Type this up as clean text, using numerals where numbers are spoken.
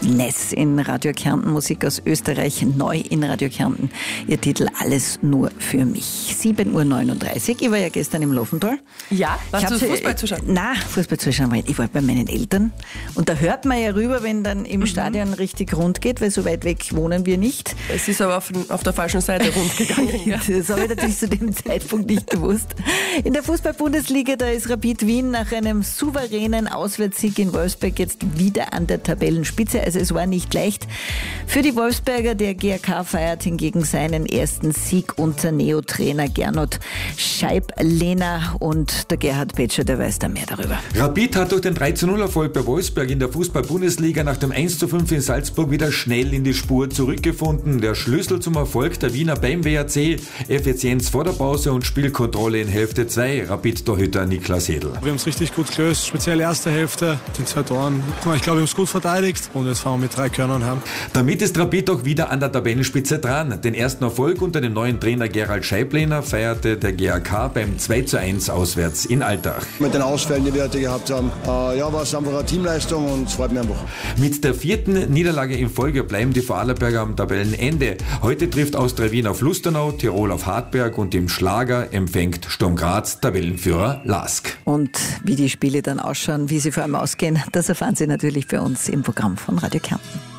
Ness in Radio Kärnten, Musik aus Österreich, neu in Radio Kärnten. Ihr Titel Alles nur für mich. 7:39 Uhr. Ich war ja gestern im Laufental. Ja, warst du Fußball zuschauen? Nein, Fußball zuschauen war ich war bei meinen Eltern. Und da hört man ja rüber, wenn dann im Stadion richtig rund geht, weil so weit weg wohnen wir nicht. Es ist aber auf der falschen Seite rund gegangen. Ja. Das habe ich natürlich zu dem Zeitpunkt nicht gewusst. In der Fußball-Bundesliga, da ist Rapid Wien nach einem souveränen Auswärtssieg in Wolfsberg jetzt wieder an der Tabellenspitze. Also es war nicht leicht für die Wolfsberger. Der GAK feiert hingegen seinen ersten Sieg unter Neotrainer Gernot Scheiblehner. Und der Gerhard Petscher, der weiß da mehr darüber. Rapid hat durch den 3:0-Erfolg bei Wolfsberg in der Fußball-Bundesliga nach dem 1:5 in Salzburg wieder schnell in die Spur zurückgefunden. Der Schlüssel zum Erfolg der Wiener beim WAC, Effizienz vor der Pause und Spielkontrolle in Hälfte 2, Rapid-Torhüter Niklas Hedl. Wir haben es richtig gut gelöst, speziell erste Hälfte, die 2 Toren. Ich glaube, wir haben es gut verteidigt und jetzt fahren wir mit 3 Körnern heim. Damit ist Rapid auch wieder an der Tabellenspitze dran. Den ersten Erfolg unter dem neuen Trainer Gerald Scheiblehner feierte der GAK beim 2:1 auswärts in Altach. Mit den Ausfällen, die wir heute gehabt haben, war es einfach eine Teamleistung und es freut mich einfach. Mit der 4. Niederlage in Folge bleiben die Vorarlberger am Tabellenende. Heute trifft Austria Wien auf Lustenau, Tirol auf Hartberg und im Schlager empfängt Sturm Graz Tabellenführer LASK. Und wie die Spiele dann ausschauen, wie sie vor allem ausgehen, das erfahren Sie natürlich bei uns im Programm von Radio Kärnten.